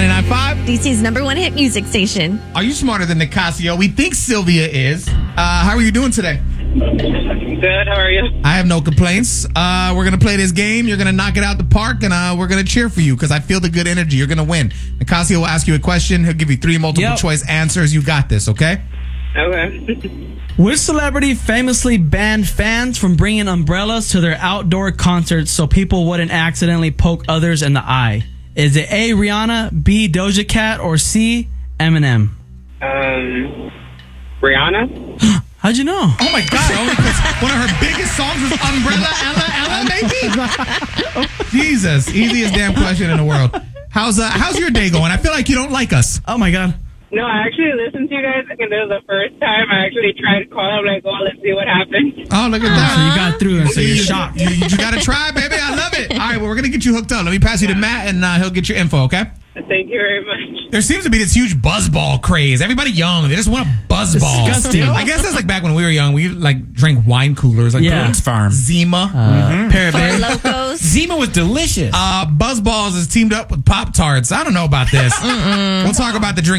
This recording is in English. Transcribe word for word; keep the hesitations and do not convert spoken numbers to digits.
ninety-nine point five. D C's number one hit music station. Are you smarter than Nicasio? We think Sylvia is. Uh, how are you doing today? Good, how are you? I have no complaints. Uh, we're going to play this game. You're going to knock it out the park, and uh, we're going to cheer for you because I feel the good energy. You're going to win. Nicasio will ask you a question. He'll give you three multiple Yep. choice answers. You got this, okay? Okay. Which celebrity famously banned fans from bringing umbrellas to their outdoor concerts so people wouldn't accidentally poke others in the eye? Is it A, Rihanna, B, Doja Cat, or C, Eminem? Um, Rihanna? How'd you know? Oh, my God. Only because one of her biggest songs was Umbrella, Ella, Ella, maybe? Jesus. Easiest damn question in the world. How's uh, how's your day going? I feel like you don't like us. Oh, my God. No, I actually listened to you guys, and this was the first time I actually tried to call. I'm like, oh, let's see what happens. Oh, look at So that. you got through, and so you're You- shocked. You, you just got to try, baby. I love it. All right, well, we're going to get you hooked up. Let me pass you to Matt, and uh, he'll get your info, okay? Thank you very much. There seems to be this huge buzzball craze. Everybody young, they just want a buzzball. Disgusting. I guess that's like back when we were young. We like drank wine coolers, like Yeah. Brooks Farm, Zima, Uh, Four Parabear. Locos. Zima was delicious. uh, Buzzballs is teamed up with Pop Tarts. I don't know about this. We'll talk about the drink.